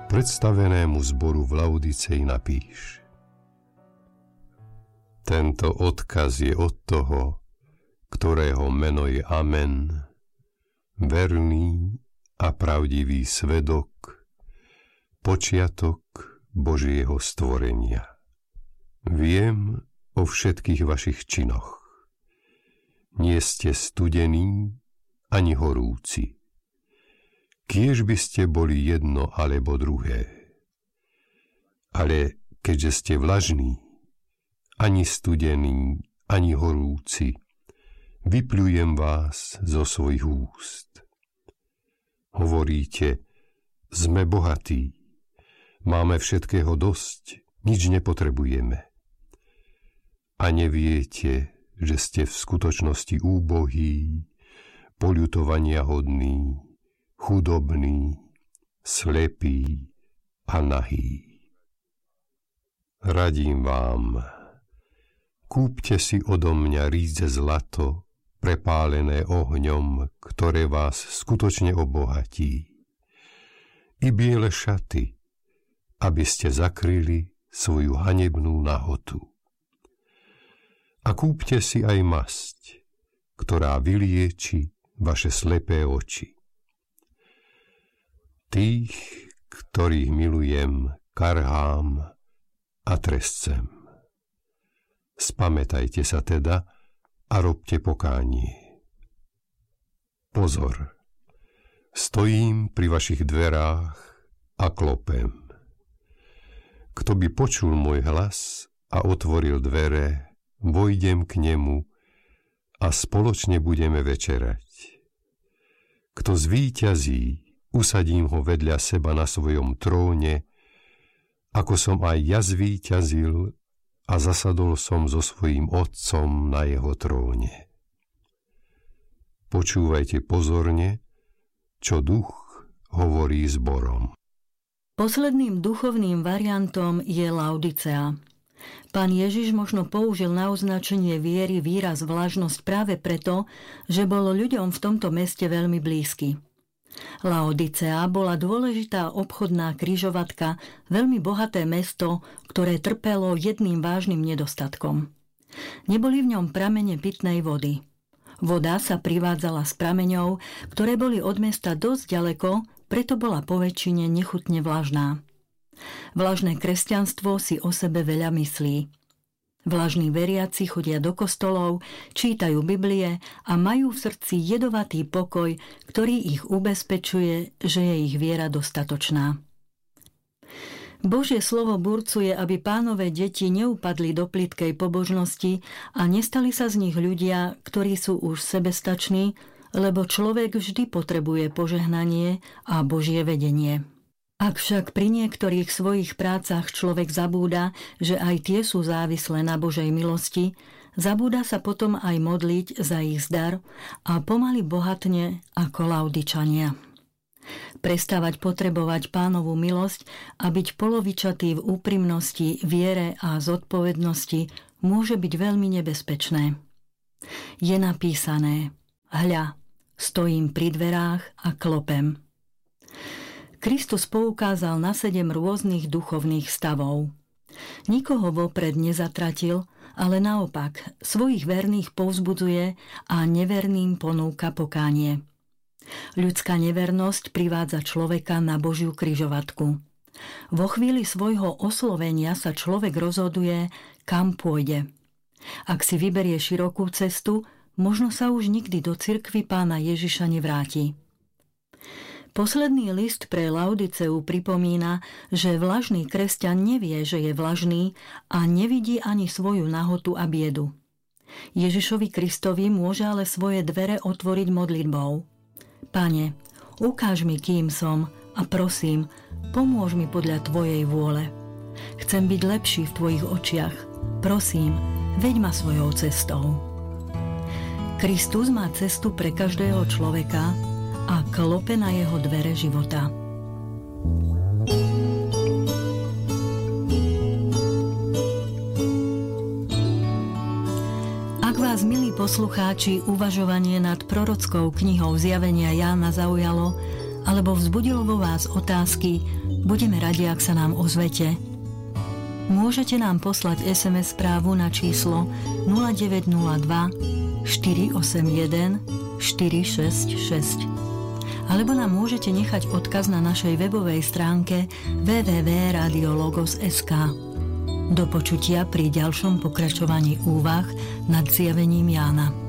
predstavenému zboru v Laodicei napíš: Tento odkaz je od toho, ktorého meno je Amen, verný a pravdivý svedok, počiatok Božieho stvorenia. Viem o všetkých vašich činoch. Nie ste studení ani horúci. Kiež by ste boli jedno alebo druhé. Ale keďže ste vlažní, ani studení, ani horúci, vypľujem vás zo svojich úst. Hovoríte, sme bohatí, máme všetkého dosť, nič nepotrebujeme. A neviete, že ste v skutočnosti úbohí, poľutovania hodní, chudobní, slepí a nahí. Radím vám, kúpte si odo mňa rídze zlato, prepálené ohňom, ktoré vás skutočne obohatí, i biele šaty, aby ste zakryli svoju hanebnú nahotu. A kúpte si aj masť, ktorá vylieči vaše slepé oči. Tých, ktorých milujem, karhám a trestcem. Spamätajte sa teda a robte pokánie. Pozor, stojím pri vašich dverách a klopem. Kto by počul môj hlas a otvoril dvere, vojdem k nemu a spoločne budeme večerať. Kto zvíťazí, usadím ho vedľa seba na svojom tróne, ako som aj ja zvíťazil a zasadol som so svojím otcom na jeho tróne. Počúvajte pozorne, čo duch hovorí zborom. Posledným duchovným variantom je Laodicea. Pán Ježiš možno použil na označenie viery výraz vlažnosť práve preto, že bolo ľuďom v tomto meste veľmi blízky. Laodicea bola dôležitá obchodná križovatka, veľmi bohaté mesto, ktoré trpelo jedným vážnym nedostatkom. Neboli v ňom pramene pitnej vody. Voda sa privádzala z prameňov, ktoré boli od mesta dosť ďaleko, preto bola poväčšine nechutne vlažná. Vlažné kresťanstvo si o sebe veľa myslí. Vlažní veriaci chodia do kostolov, čítajú Biblie a majú v srdci jedovatý pokoj, ktorý ich ubezpečuje, že je ich viera dostatočná. Božie slovo burcuje, aby Pánove deti neupadli do plytkej pobožnosti a nestali sa z nich ľudia, ktorí sú už sebestační, lebo človek vždy potrebuje požehnanie a Božie vedenie. Ak však pri niektorých svojich prácach človek zabúda, že aj tie sú závislé na Božej milosti, zabúda sa potom aj modliť za ich zdar a pomaly bohatne ako Laodičania. Prestávať potrebovať Pánovu milosť a byť polovičatý v úprimnosti, viere a zodpovednosti môže byť veľmi nebezpečné. Je napísané: Hľa, stojím pri dverách a klopem. Kristus poukázal na 7 rôznych duchovných stavov. Nikoho vopred nezatratil, ale naopak svojich verných povzbudzuje a neverným ponúka pokánie. Ľudská nevernosť privádza človeka na Božiu križovatku. Vo chvíli svojho oslovenia sa človek rozhoduje, kam pôjde. Ak si vyberie širokú cestu, možno sa už nikdy do cirkvi Pána Ježiša nevráti. Posledný list pre Laodiceu pripomína, že vlažný kresťan nevie, že je vlažný a nevidí ani svoju nahotu a biedu. Ježišovi Kristovi môže ale svoje dvere otvoriť modlitbou. Pane, ukáž mi, kým som a prosím, pomôž mi podľa Tvojej vôle. Chcem byť lepší v Tvojich očiach. Prosím, veď ma svojou cestou. Kristus má cestu pre každého človeka a klope na jeho dvere života. Ak vás, milí poslucháči, uvažovanie nad prorockou knihou Zjavenia Jána zaujalo alebo vzbudilo vo vás otázky, budeme radi, ak sa nám ozvete. Môžete nám poslať SMS správu na číslo 0902 481 466. Alebo nám môžete nechať odkaz na našej webovej stránke www.radiologos.sk. Do počutia pri ďalšom pokračovaní úvah nad zjavením Jána.